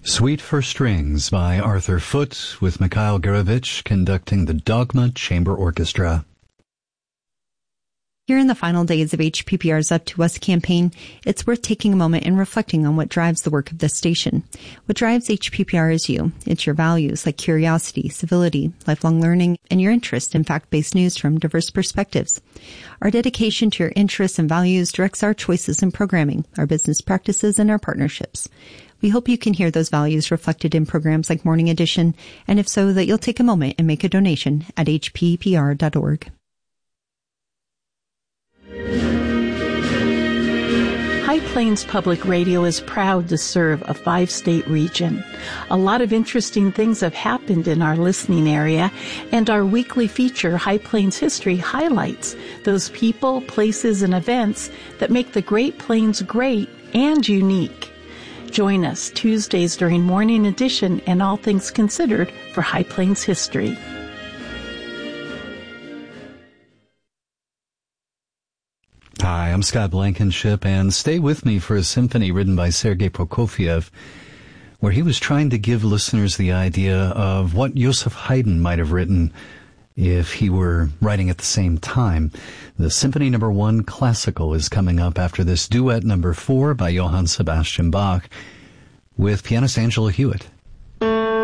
Suite for Strings by Arthur Foote, with Mikhail Gurevich conducting the Dogma Chamber Orchestra. Here in the final days of HPPR's Up to Us campaign, it's worth taking a moment and reflecting on what drives the work of this station. What drives HPPR is you. It's your values like curiosity, civility, lifelong learning, and your interest in fact-based news from diverse perspectives. Our dedication to your interests and values directs our choices in programming, our business practices, and our partnerships. We hope you can hear those values reflected in programs like Morning Edition, and if so, that you'll take a moment and make a donation at hppr.org. High Plains Public Radio is proud to serve a 5-state region. A lot of interesting things have happened in our listening area, and our weekly feature, High Plains History, highlights those people, places, and events that make the Great Plains great and unique. Join us Tuesdays during Morning Edition and All Things Considered for High Plains History. Hi, I'm Scott Blankenship, and stay with me for a symphony written by Sergei Prokofiev, where he was trying to give listeners the idea of what Joseph Haydn might have written if he were writing at the same time. The Symphony No. 1 Classical is coming up after this Duet No. 4 by Johann Sebastian Bach with pianist Angela Hewitt.